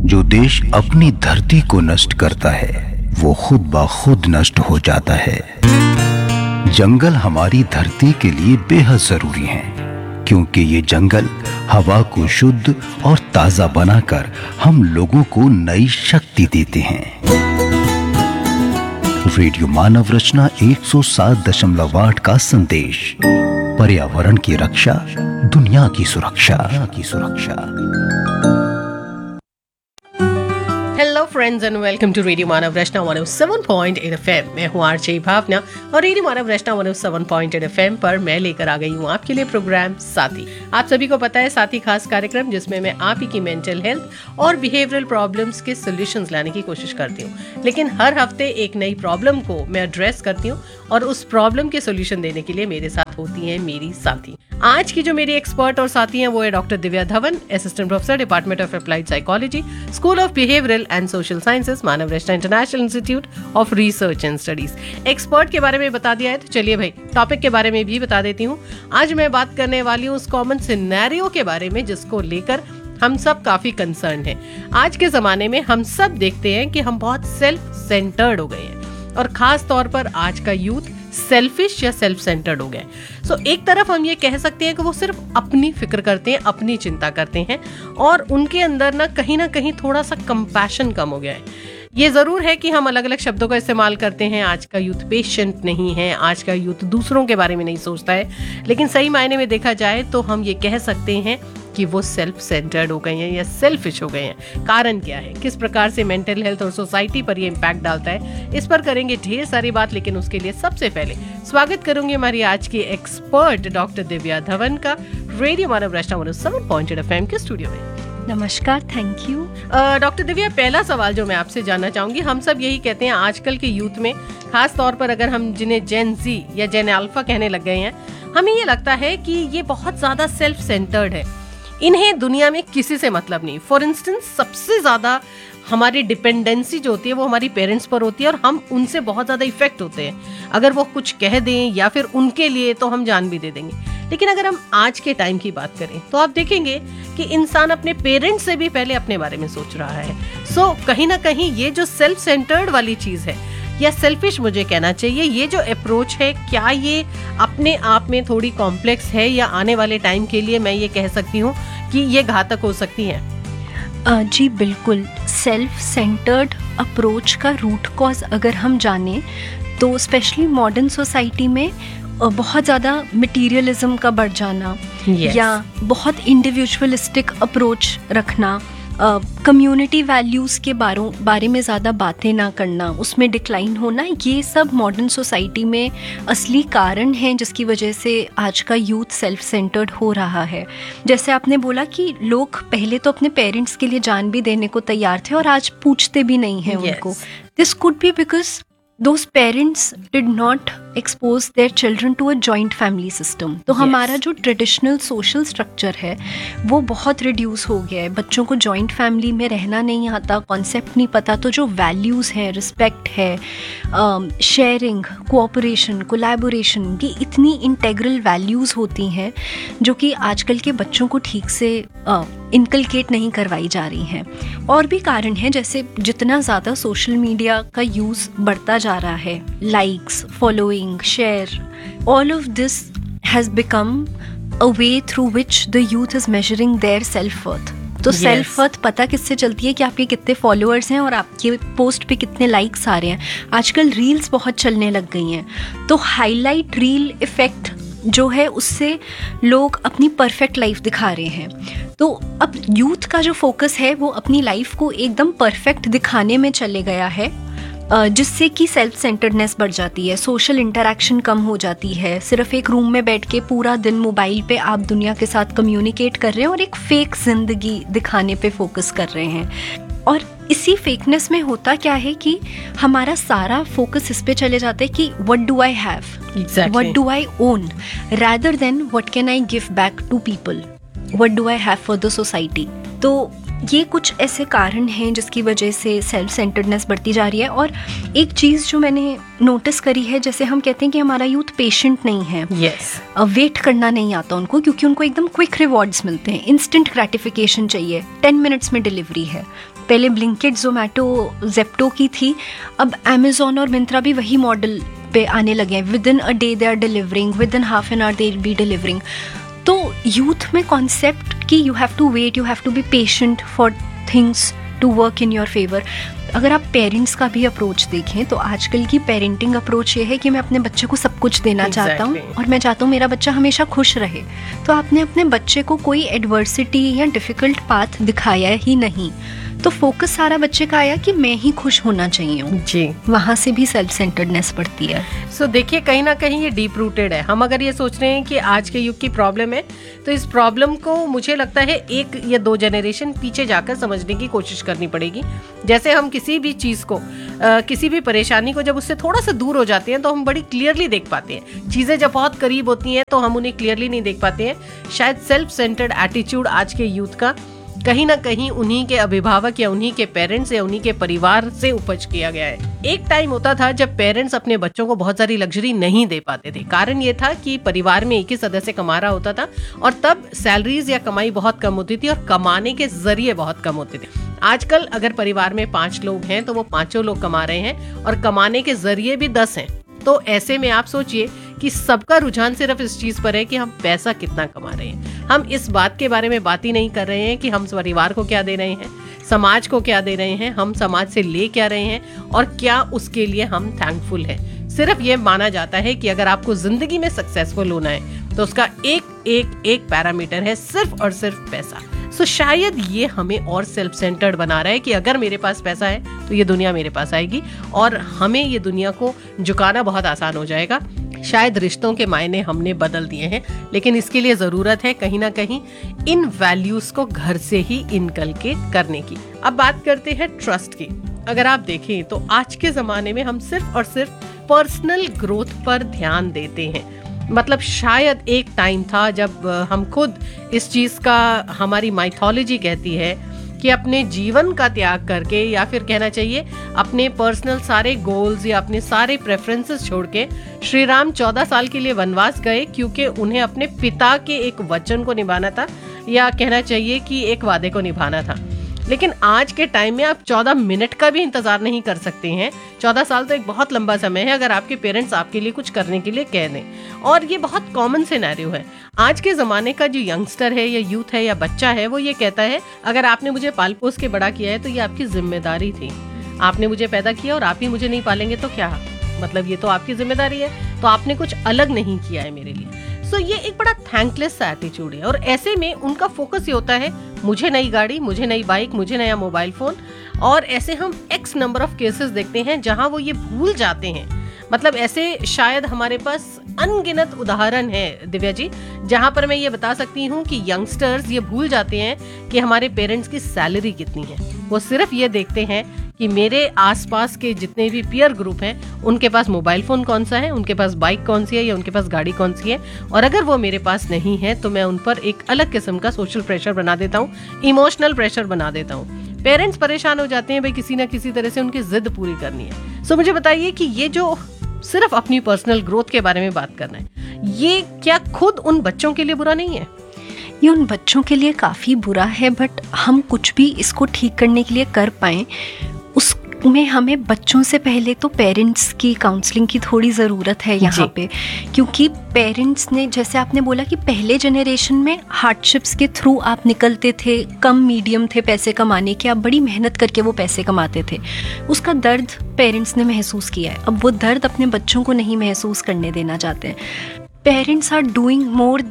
जो देश अपनी धरती को नष्ट करता है वो खुद ब खुद नष्ट हो जाता है। जंगल हमारी धरती के लिए बेहद जरूरी हैं, क्योंकि ये जंगल हवा को शुद्ध और ताजा बनाकर हम लोगों को नई शक्ति देते हैं। रेडियो मानव रचना 107.8 का संदेश, पर्यावरण की रक्षा, दुनिया की सुरक्षा। Hello friends and welcome to radio Manav Rachna 107.8 FM। मैं हूँ आरजे भावना और रेडियो मानव रचना 107.8 FM पर मैं लेकर आ गई हूँ आपके लिए प्रोग्राम साथी। आप सभी को पता है साथी खास कार्यक्रम जिसमें मैं आप ही की मेंटल हेल्थ और बिहेवियरल प्रॉब्लम्स के सॉल्यूशंस लाने की कोशिश करती हूँ। लेकिन हर हफ्ते एक नई प्रॉब्लम को मैं एड्रेस करती हूँ और उस प्रॉब्लम के सॉल्यूशन देने के लिए मेरे साथ होती हैं मेरी साथी। आज की जो मेरी एक्सपर्ट और साथी हैं वो है doctor Divya Dhawan, assistant professor, department of applied psychology, school of behavioural and social sciences, Manav Rachna international institute of research and studies. Expert के बारे में बता दिया है तो चलिए भाई टॉपिक के बारे में भी बता देती हूँ। आज मैं बात करने वाली हूँ उस कॉमन सिनेरियो के बारे में जिसको लेकर हम सब काफी कंसर्न हैं। आज के जमाने में हम सब देखते हैं कि हम बहुत सेल्फ सेंटर्ड हो गए हैं और खास तौर पर आज का यूथ सेल्फिश या सेल्फ सेंटर्ड हो गए। सो एक तरफ हम ये कह सकते हैं कि वो सिर्फ अपनी फिक्र करते हैं, अपनी चिंता करते हैं और उनके अंदर ना कहीं थोड़ा सा कंपैशन कम हो गया है। ये जरूर है कि हम अलग अलग शब्दों का इस्तेमाल करते हैं। आज का यूथ पेशेंट नहीं है, आज का यूथ दूसरों के बारे में नहीं सोचता है, लेकिन सही मायने में देखा जाए तो हम ये कह सकते हैं कि वो सेल्फ सेंटर्ड हो गए हैं या सेल्फिश हो गए हैं। कारण क्या है, किस प्रकार से मेंटल हेल्थ और सोसाइटी पर ये इम्पैक्ट डालता है, इस पर करेंगे ढेर सारी बात। लेकिन उसके लिए सबसे पहले स्वागत करूंगी हमारी आज की एक्सपर्ट डॉक्टर दिव्या धवन का रेडियो मानव रचना 107.8 FM के स्टूडियो में। नमस्कार, थैंक यू। डॉक्टर दिव्या, पहला सवाल जो मैं आपसे जानना चाहूंगी, हम सब यही कहते हैं आजकल के यूथ में, खास तौर पर अगर हम जिन्हें जेन जी या जेन अल्फा कहने लग गए हैं, हमें ये लगता है कि ये बहुत ज्यादा सेल्फ सेंटर्ड है। इन्हें दुनिया में किसी से मतलब नहीं। फॉर इंस्टेंस, सबसे ज्यादा हमारी डिपेंडेंसी जो होती है वो हमारी पेरेंट्स पर होती है और हम उनसे बहुत ज्यादा इफेक्ट होते हैं। अगर वो कुछ कह दें या फिर उनके लिए तो हम जान भी दे देंगे। लेकिन अगर हम आज के टाइम की बात करें तो आप देखेंगे कि इंसान अपने पेरेंट्स से भी पहले अपने बारे में सोच रहा है। सो कहीं ना कहीं ये जो सेल्फ सेंटर्ड वाली चीज है या सेल्फिश मुझे कहना चाहिए, ये जो अप्रोच है, क्या ये अपने आप में थोड़ी कॉम्प्लेक्स है या आने वाले टाइम के लिए मैं ये कह सकती हूँ कि ये घातक हो सकती है? जी बिल्कुल। सेल्फ सेंटर्ड अप्रोच का रूट कॉज अगर हम जाने तो स्पेशली मॉडर्न सोसाइटी में बहुत ज़्यादा मटीरियलिज्म का बढ़ जाना, या बहुत इंडिविजुअलिस्टिक अप्रोच रखना, कम्युनिटी वैल्यूज़ के बारे में ज़्यादा बातें ना करना, उसमें डिक्लाइन होना, ये सब मॉडर्न सोसाइटी में असली कारण हैं जिसकी वजह से आज का यूथ सेल्फ सेंटर्ड हो रहा है। जैसे आपने बोला कि लोग पहले तो अपने पेरेंट्स के लिए जान भी देने को तैयार थे और आज पूछते भी नहीं हैं उनको। This could be because those parents did not expose their children to a joint family system। तो हमारा जो ट्रेडिशनल सोशल स्ट्रक्चर है वो बहुत रिड्यूस हो गया है। बच्चों को जॉइंट फैमिली में रहना नहीं आता, कॉन्सेप्ट नहीं पता, तो जो वैल्यूज़ हैं, रिस्पेक्ट है, शेयरिंग, कोऑपरेशन, कोलैबोरेशन, ये इतनी इंटेग्रल वैल्यूज़ होती हैं जो कि आजकल के बच्चों को ठीक से इनकलकेट नहीं करवाई जा रही हैं। और भी कारण हैं, जैसे जितना ज़्यादा सोशल मीडिया का यूज़ बढ़ता जा रहा है, likes, following, share, all of this has become a way through which the youth is measuring their self worth. तो सेल्फ वर्थ पता किससे चलती है कि आपके कितने फॉलोअर्स हैं और आपके पोस्ट पे कितने लाइक्स आ रहे हैं। आजकल रील्स बहुत चलने लग गई हैं, तो हाईलाइट रील इफेक्ट जो है उससे लोग अपनी परफेक्ट लाइफ दिखा रहे हैं। तो अब यूथ का जो फोकस है वो अपनी लाइफ को एकदम परफेक्ट दिखाने में चले गया है, जिससे कि सेल्फ सेंटर्डनेस बढ़ जाती है, सोशल इंटरेक्शन कम हो जाती है। सिर्फ एक रूम में बैठ के पूरा दिन मोबाइल पे आप दुनिया के साथ कम्युनिकेट कर रहे हैं और एक फेक जिंदगी दिखाने पे फोकस कर रहे हैं। और इसी फेकनेस में होता क्या है कि हमारा सारा फोकस इस पे चले जाता है कि what do I have, what do I own, rather than what can I give back to people, what do I have for the society। तो ये कुछ ऐसे कारण हैं जिसकी वजह से सेल्फ सेंटर्डनेस बढ़ती जा रही है। और एक चीज़ जो मैंने नोटिस करी है, जैसे हम कहते हैं कि हमारा यूथ पेशेंट नहीं है, वेट करना नहीं आता उनको, क्योंकि उनको एकदम क्विक रिवॉर्ड्स मिलते हैं, इंस्टेंट ग्रेटिफिकेशन चाहिए, 10 मिनट्स में डिलीवरी है। पहले ब्लिंकिट, जोमेटो, जेप्टो की थी, अब अमेजोन और मिंत्रा भी वही मॉडल पे आने लगे हैं। With in a day they are delivering, with in half an hour they B delivering. तो यूथ में कॉन्सेप्ट कि you have to wait, you have to be patient for things to work in your favour. अगर आप parents का भी approach देखें तो आजकल की पेरेंटिंग अप्रोच ये है कि मैं अपने बच्चे को सब कुछ देना चाहता हूँ और मैं चाहता हूँ मेरा बच्चा हमेशा खुश रहे। तो आपने अपने बच्चे को कोई एडवर्सिटी या डिफ़िकल्ट पाथ दिखाया ही नहीं, तो फोकस सारा बच्चे का आया कि मैं ही खुश होना चाहिए हूँ जी। वहाँ से भी सेल्फ सेंटर्डनेस बढ़ती है। सो देखिए, कहीं ना कहीं ये डीप रूटेड है। हम अगर ये सोच रहे हैं कि आज के युग की प्रॉब्लम है, तो इस प्रॉब्लम को मुझे लगता है 1 या 2 जनरेशन पीछे जाकर समझने की कोशिश करनी पड़ेगी। जैसे हम किसी भी चीज़ को, किसी भी परेशानी को जब उससे थोड़ा सा दूर हो जाते हैं तो हम बड़ी क्लियरली देख पाते हैं। चीज़ें जब बहुत करीब होती हैं तो हम उन्हें क्लियरली नहीं देख पाते हैं। शायद सेल्फ सेंटर्ड एटीट्यूड आज के यूथ का कहीं ना कहीं उन्हीं के अभिभावक या उन्हीं के पेरेंट्स या उन्हीं के परिवार से उपज किया गया है। एक टाइम होता था जब पेरेंट्स अपने बच्चों को बहुत सारी लग्जरी नहीं दे पाते थे। कारण ये था कि परिवार में एक ही सदस्य कमा रहा होता था और तब सैलरीज या कमाई बहुत कम होती थी और कमाने के जरिए बहुत कम होते थे। आजकल अगर परिवार में 5 लोग हैं तो वो 5 लोग कमा रहे हैं और कमाने के जरिए भी 10 हैं। तो ऐसे में आप सोचिए कि सबका रुझान सिर्फ इस चीज पर है कि हम पैसा कितना कमा रहे हैं। हम इस बात के बारे में बात ही नहीं कर रहे हैं कि हम परिवार को क्या दे रहे हैं, समाज को क्या दे रहे हैं, हम समाज से ले क्या रहे हैं और क्या उसके लिए हम थैंकफुल हैं। सिर्फ ये माना जाता है कि अगर आपको जिंदगी में सक्सेसफुल होना है तो उसका एक पैरामीटर है, सिर्फ और सिर्फ पैसा। सो शायद ये हमें और सेल्फ सेंटर्ड बना रहा है कि अगर मेरे पास पैसा है तो ये दुनिया मेरे पास आएगी और हमें ये दुनिया को झुकाना बहुत आसान हो जाएगा। शायद रिश्तों के मायने हमने बदल दिए हैं, लेकिन इसके लिए जरूरत है कहीं ना कहीं इन वैल्यूज को घर से ही इनकलकेट करने की। अब बात करते हैं ट्रस्ट की। अगर आप देखें तो आज के जमाने में हम सिर्फ और सिर्फ पर्सनल ग्रोथ पर ध्यान देते हैं। मतलब शायद एक टाइम था जब हम खुद इस चीज का, हमारी माइथोलॉजी कहती है कि अपने जीवन का त्याग करके, या फिर कहना चाहिए अपने पर्सनल सारे गोल्स या अपने सारे प्रेफरेंसेस छोड़ के श्री राम 14 साल के लिए वनवास गए, क्योंकि उन्हें अपने पिता के एक वचन को निभाना था, या कहना चाहिए कि एक वादे को निभाना था। लेकिन आज के टाइम में आप 14 मिनट का भी इंतजार नहीं कर सकते हैं। 14 साल तो एक बहुत लंबा समय है अगर आपके पेरेंट्स आपके लिए कुछ करने के लिए कह दें, और ये बहुत कॉमन सिनेरियो है। आज के ज़माने का जो यंगस्टर है या यूथ है या बच्चा है, वो ये कहता है अगर आपने मुझे पाल पोस के बड़ा किया है तो ये आपकी जिम्मेदारी थी। आपने मुझे पैदा किया और आप ही मुझे नहीं पालेंगे तो क्या, मतलब ये तो आपकी जिम्मेदारी है, तो आपने कुछ अलग नहीं किया है मेरे लिए। सो ये एक बड़ा थैंकलेस सा एटीट्यूड है। और ऐसे में उनका फोकस ये होता है मुझे नई गाड़ी, मुझे नई बाइक, मुझे नया मोबाइल फोन। और ऐसे हम एक्स नंबर ऑफ केसेस देखते हैं जहां वो ये भूल जाते हैं। मतलब ऐसे शायद हमारे पास अनगिनत उदाहरण है दिव्या जी, जहां पर मैं ये बता सकती हूँ कि यंगस्टर्स ये भूल जाते हैं कि हमारे पेरेंट्स की सैलरी कितनी है। वो सिर्फ ये देखते हैं कि मेरे आसपास के जितने भी पीयर ग्रुप हैं उनके पास मोबाइल फोन कौन सा है, उनके पास बाइक कौन सी है या उनके पास गाड़ी कौन सी है, और अगर वो मेरे पास नहीं है तो मैं उन पर एक अलग किस्म का सोशल प्रेशर बना देता हूँ, इमोशनल प्रेशर बना देता हूँ। पेरेंट्स परेशान हो जाते हैं भाई किसी ना किसी तरह से उनकी जिद पूरी करनी है। सो मुझे बताइए कि ये जो सिर्फ अपनी पर्सनल ग्रोथ के बारे में बात करना है, ये क्या खुद उन बच्चों के लिए बुरा नहीं है? ये उन बच्चों के लिए काफ़ी बुरा है, बट हम कुछ भी इसको ठीक करने के लिए कर पाएँ उसमें हमें बच्चों से पहले तो पेरेंट्स की काउंसलिंग की थोड़ी ज़रूरत है यहाँ पे। क्योंकि पेरेंट्स ने, जैसे आपने बोला कि पहले जनरेशन में हार्डशिप्स के थ्रू आप निकलते थे, कम मीडियम थे पैसे कमाने के, आप बड़ी मेहनत करके वो पैसे कमाते थे, उसका दर्द पेरेंट्स ने महसूस किया है। अब वो दर्द अपने बच्चों को नहीं महसूस करने देना चाहते हैं। Parents are doing more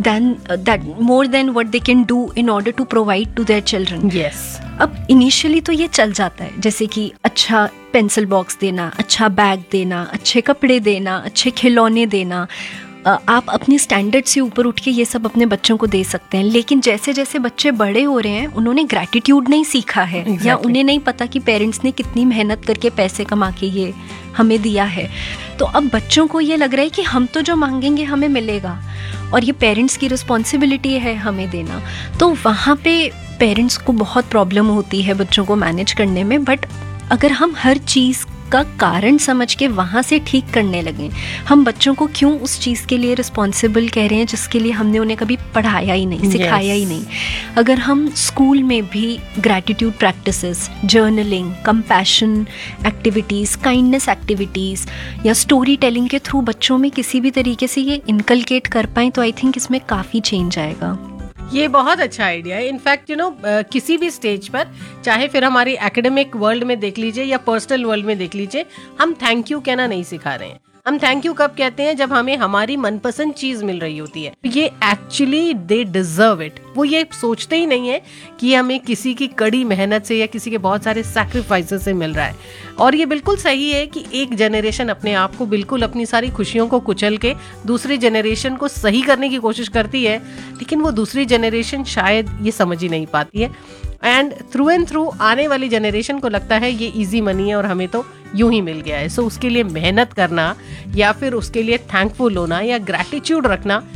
than what they can do in order to provide to their children. Yes. अब इनिशियली तो ये चल जाता है, जैसे कि अच्छा पेंसिल बॉक्स देना, अच्छा बैग देना, अच्छे कपड़े देना, अच्छे खिलौने देना, आप अपने स्टैंडर्ड से ऊपर उठ के ये सब अपने बच्चों को दे सकते हैं। लेकिन जैसे जैसे बच्चे बड़े हो रहे हैं उन्होंने ग्रैटिट्यूड नहीं सीखा है, या उन्हें नहीं पता कि पेरेंट्स ने कितनी मेहनत करके पैसे कमा के ये हमें दिया है। तो अब बच्चों को ये लग रहा है कि हम तो जो मांगेंगे हमें मिलेगा और ये पेरेंट्स की रिस्पॉन्सिबिलिटी है हमें देना। तो वहाँ पे पेरेंट्स को बहुत प्रॉब्लम होती है बच्चों को मैनेज करने में, बट अगर हम हर चीज़ का कारण समझ के वहाँ से ठीक करने लगें, हम बच्चों को क्यों उस चीज़ के लिए रिस्पॉन्सिबल कह रहे हैं जिसके लिए हमने उन्हें कभी पढ़ाया ही नहीं, सिखाया ही नहीं। अगर हम स्कूल में भी gratitude practices, journaling, compassion activities, kindness activities या स्टोरी टेलिंग के थ्रू बच्चों में किसी भी तरीके से ये इनकलकेट कर पाएँ तो आई थिंक इसमें काफ़ी चेंज आएगा। ये बहुत अच्छा आइडिया है। इनफैक्ट किसी भी स्टेज पर, चाहे फिर हमारी एकेडमिक वर्ल्ड में देख लीजिए या पर्सनल वर्ल्ड में देख लीजिए, हम थैंक यू कहना नहीं सिखा रहे हैं। हम थैंक यू कब कहते हैं? जब हमें हमारी मनपसंद चीज मिल रही होती है। ये एक्चुअली दे डिजर्व इट। वो ये सोचते ही नहीं है कि हमें किसी की कड़ी मेहनत से या किसी के बहुत सारे सैक्रिफाइसेस से मिल रहा है। और ये बिल्कुल सही है कि एक जनरेशन अपने आप को बिल्कुल अपनी सारी खुशियों को कुचल के दूसरी जनरेशन को सही करने की कोशिश करती है, लेकिन वो दूसरी जनरेशन शायद ये समझ ही नहीं पाती है। एंड थ्रू आने वाली जनरेशन को लगता है ये इजी मनी है और हमें तो यूं ही मिल गया है। सो उसके लिए मेहनत करना या फिर उसके लिए थैंकफुल होना या ग्रैटिट्यूड रखना